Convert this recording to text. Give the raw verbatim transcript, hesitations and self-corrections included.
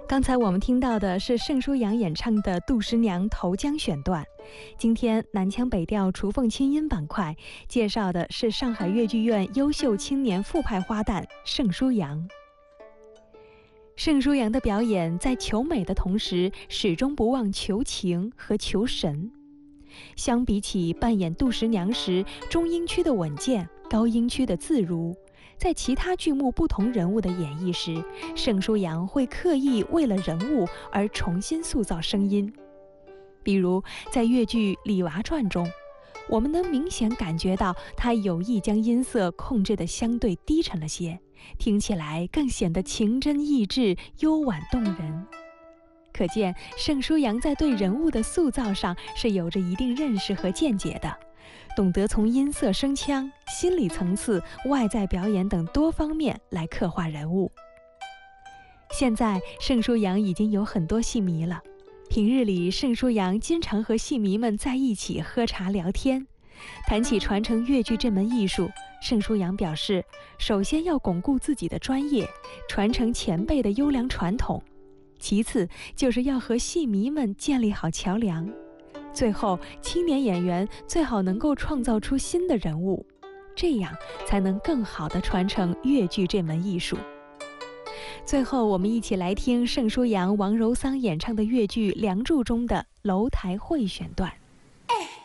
刚才我们听到的是盛舒阳演唱的《杜十娘》投江选段。今天南腔北调雏凤清音板块介绍的是上海越剧院优秀青年副派花旦盛舒阳。盛舒阳的表演在求美的同时，始终不忘求情和求神。相比起扮演杜十娘时中音区的稳健、高音区的自如，在其他剧目不同人物的演绎时，盛舒阳会刻意为了人物而重新塑造声音。比如在越剧《李娃传》中，我们能明显感觉到他有意将音色控制得相对低沉了些，听起来更显得情真意挚、幽婉动人。可见盛舒阳在对人物的塑造上是有着一定认识和见解的，懂得从音色、声腔、心理层次、外在表演等多方面来刻画人物。现在盛舒阳已经有很多戏迷了，平日里盛舒阳经常和戏迷们在一起喝茶聊天。谈起传承越剧这门艺术，盛舒阳表示，首先要巩固自己的专业，传承前辈的优良传统，其次就是要和戏迷们建立好桥梁，最后青年演员最好能够创造出新的人物，这样才能更好地传承越剧这门艺术。最后我们一起来听盛舒阳、王柔桑演唱的越剧《梁祝》中的楼台会选段。